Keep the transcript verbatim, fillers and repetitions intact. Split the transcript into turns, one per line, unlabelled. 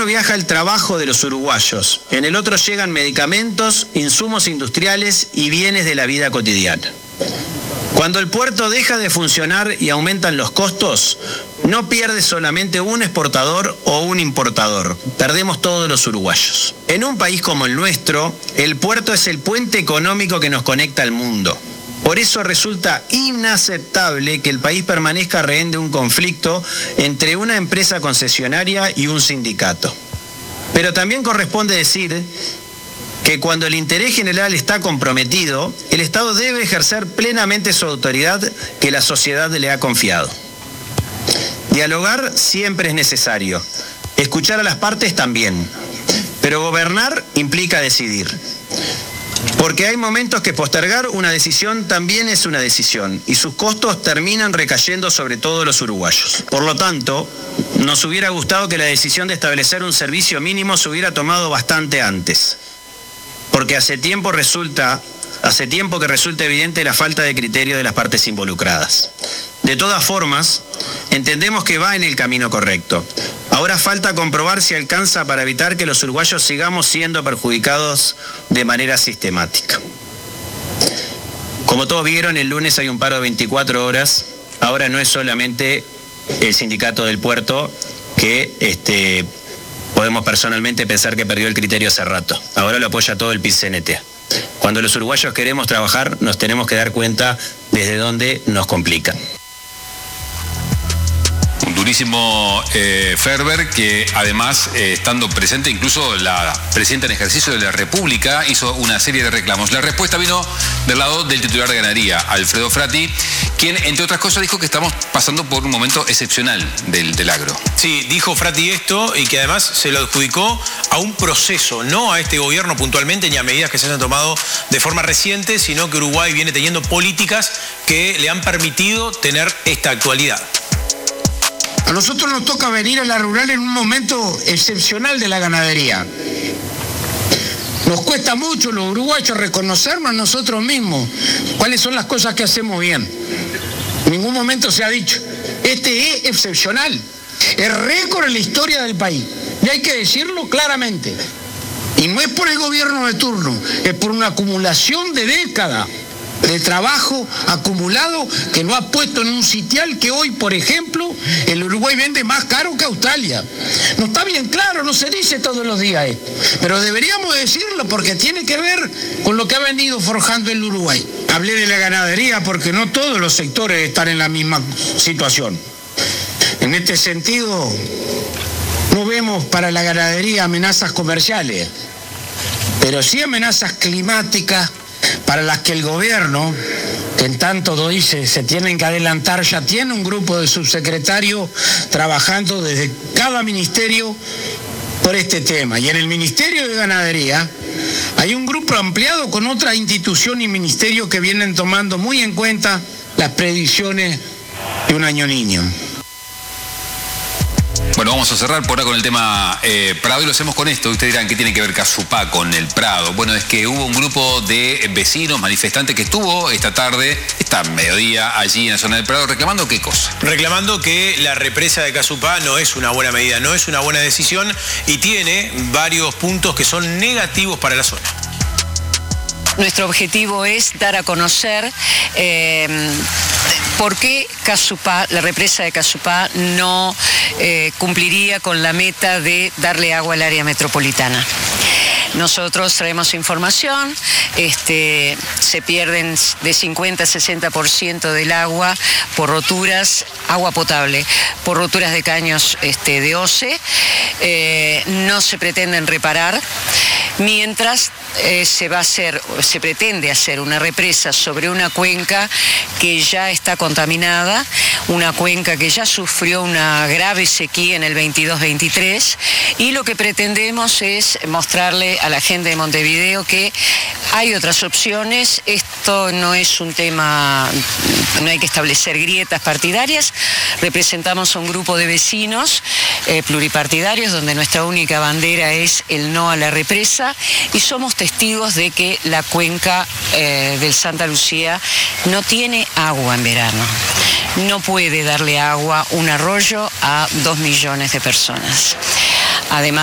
uno viaja el trabajo de los uruguayos, en el otro llegan medicamentos, insumos industriales y bienes de la vida cotidiana. Cuando el puerto deja de funcionar y aumentan los costos, no pierde solamente un exportador o un importador, perdemos todos los uruguayos. En un país como el nuestro, el puerto es el puente económico que nos conecta al mundo. Por eso resulta inaceptable que el país permanezca rehén de un conflicto entre una empresa concesionaria y un sindicato. Pero también corresponde decir que cuando el interés general está comprometido, el Estado debe ejercer plenamente su autoridad que la sociedad le ha confiado. Dialogar siempre es necesario, escuchar a las partes también, pero gobernar implica decidir. Porque hay momentos que postergar una decisión también es una decisión y sus costos terminan recayendo sobre todos los uruguayos. Por lo tanto, nos hubiera gustado que la decisión de establecer un servicio mínimo se hubiera tomado bastante antes. Porque hace tiempo resulta, hace tiempo que resulta evidente la falta de criterio de las partes involucradas. De todas formas, entendemos que va en el camino correcto. Ahora falta comprobar si alcanza para evitar que los uruguayos sigamos siendo perjudicados de manera sistemática. Como todos vieron, el lunes hay un paro de veinticuatro horas. Ahora no es solamente el sindicato del puerto que este, podemos personalmente pensar que perdió el criterio hace rato. Ahora lo apoya todo el P I C N T. Cuando los uruguayos queremos trabajar, nos tenemos que dar cuenta desde dónde nos complican.
Durísimo eh, Ferber, que además, eh, estando presente, incluso la presidenta en ejercicio de la República hizo una serie de reclamos. La respuesta vino del lado del titular de ganadería, Alfredo Frati, quien, entre otras cosas, dijo que estamos pasando por un momento excepcional del, del agro.
Sí, dijo Frati esto y que además se lo adjudicó a un proceso, no a este gobierno puntualmente ni a medidas que se hayan tomado de forma reciente, sino que Uruguay viene teniendo políticas que le han permitido tener esta actualidad.
A nosotros nos toca venir a la rural en un momento excepcional de la ganadería. Nos cuesta mucho los uruguayos reconocernos a nosotros mismos cuáles son las cosas que hacemos bien. En ningún momento se ha dicho. Este es excepcional. Es récord en la historia del país. Y hay que decirlo claramente. Y no es por el gobierno de turno, es por una acumulación de décadas de trabajo acumulado que nos ha puesto en un sitial que hoy, por ejemplo, el Uruguay vende más caro que Australia. No está bien claro, no se dice todos los días esto, pero deberíamos decirlo porque tiene que ver con lo que ha venido forjando el Uruguay. Hablé de la ganadería porque no todos los sectores están en la misma situación. En este sentido, no vemos para la ganadería amenazas comerciales, pero sí amenazas climáticas para las que el gobierno, que en tanto lo dice, se tienen que adelantar, ya tiene un grupo de subsecretarios trabajando desde cada ministerio por este tema. Y en el Ministerio de Ganadería hay un grupo ampliado con otra institución y ministerio que vienen tomando muy en cuenta las predicciones de un año niño.
Bueno, vamos a cerrar por ahora con el tema eh, Prado y lo hacemos con esto. Ustedes dirán, ¿qué tiene que ver Casupá con el Prado? Bueno, es que hubo un grupo de vecinos, manifestantes que estuvo esta tarde, esta mediodía allí en la zona del Prado, reclamando ¿qué cosa?
Reclamando que la represa de Casupá no es una buena medida, no es una buena decisión y tiene varios puntos que son negativos para la zona.
Nuestro objetivo es dar a conocer eh, por qué Casupá, la represa de Casupá no eh, cumpliría con la meta de darle agua al área metropolitana. Nosotros traemos información, este, se pierden de cincuenta a sesenta por ciento del agua por roturas, agua potable, por roturas de caños este, de O C E, eh, no se pretenden reparar, mientras eh, se va a hacer, se pretende hacer una represa sobre una cuenca que ya está contaminada, una cuenca que ya sufrió una grave sequía en el veintidós veintitrés, y lo que pretendemos es mostrarle a la gente de Montevideo que hay otras opciones. Esto no es un tema, no hay que establecer grietas partidarias. Representamos a un grupo de vecinos eh, pluripartidarios donde nuestra única bandera es el no a la represa y somos testigos de que la cuenca eh, del Santa Lucía no tiene agua en verano. No puede darle agua un arroyo a dos millones de personas. Además,